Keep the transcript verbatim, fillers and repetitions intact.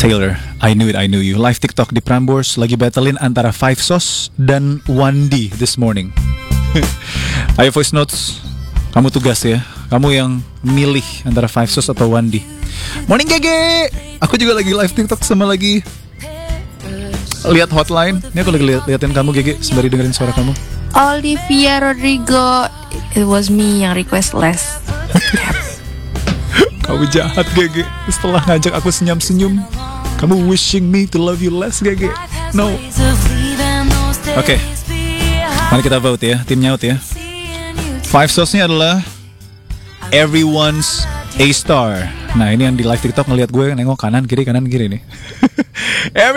Taylor, I knew it, I knew you. Live TikTok di Prambors lagi battlein antara Five Sauce dan one D this morning. Ayo voice notes, kamu tugas ya. Kamu yang milih antara Five Sauce atau one D. Morning Gege. Aku juga lagi live TikTok sama lagi lihat hotline. Ini aku lagi liat, liatin kamu Gege sembari dengerin suara kamu. Olivia Rodrigo, it was me yang request Les. Kamu jahat Gege. Setelah ngajak aku senyum-senyum, kamu wishing me to love you less Gege. No. Oke, okay. Mari kita vote ya. Tim nyaut ya. Five Sauce-nya adalah Everyone's A Star. Nah ini yang di live TikTok ngeliat gue nengok kanan kiri kanan kiri nih.